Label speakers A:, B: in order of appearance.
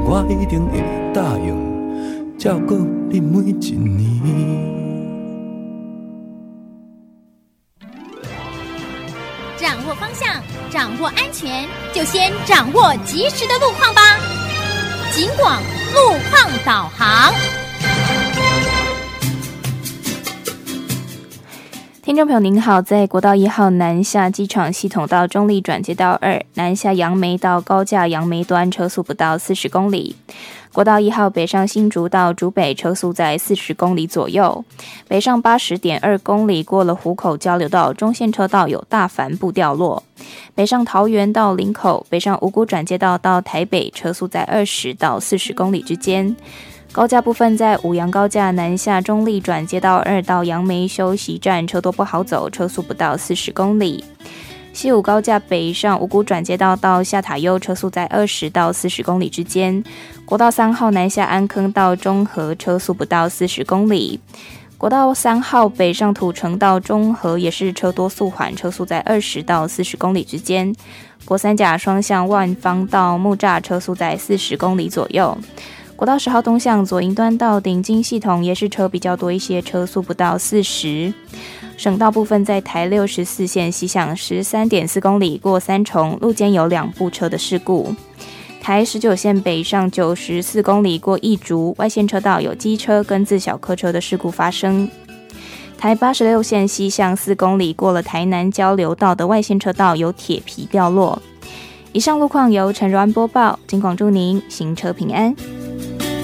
A: 我一定会答应照顾你每一年。
B: 掌握方向，掌握安全，就先掌握及时的路况吧。警广路况导航。
C: 听众朋友您好，在国道1号南下机场系统到中立转接道2南下杨梅到高架杨梅端车速不到40公里。国道1号北上新竹到竹北车速在40公里左右，北上80.2公里过了湖口交流道中线车道有大帆布掉落，北上桃园到林口，北上五股转接道到台北车速在20到40公里之间。高架部分在五杨高架南下中立转接道2到杨梅休息站车多不好走，车速不到40公里。西五高架北上五股转接道到下塔悠车速在20到40公里之间。国道3号南下安坑到中和车速不到40公里。国道3号北上土城到中和也是车多速缓，车速在20到40公里之间。国三甲双向万芳到木栅车速在40公里左右。国道10号东向左营端到顶金系统也是车比较多一些，车速不到40。省道部分在台64线西向13.4公里过三重，路肩有2部车的事故。台19线北上94公里过义竹，外线车道有机车跟自小客车的事故发生。台86线西向4公里过了台南交流道的外线车道有铁皮掉落。以上路况由陈柔安播报，警广祝您行车平安。